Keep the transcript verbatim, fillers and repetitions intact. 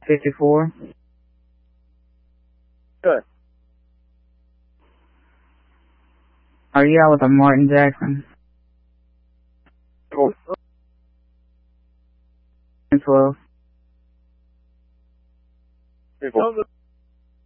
fifty-four. Good. Are you out with a Martin Jackson? Cool. twelve. People.